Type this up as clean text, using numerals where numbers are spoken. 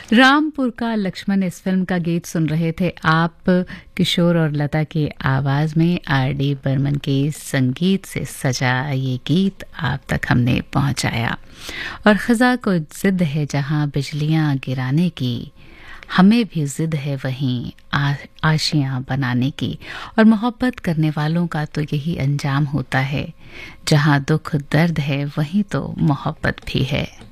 रामपुर का लक्ष्मण इस फिल्म का गीत सुन रहे थे आप। किशोर और लता की आवाज में R.D. बर्मन के संगीत से सजा ये गीत आप तक हमने पहुंचाया। और खजा को जिद है जहां बिजलियां गिराने की, हमें भी जिद है वहीं आशियां बनाने की। और मोहब्बत करने वालों का तो यही अंजाम होता है, जहां दुख दर्द है वहीं तो मोहब्बत भी है।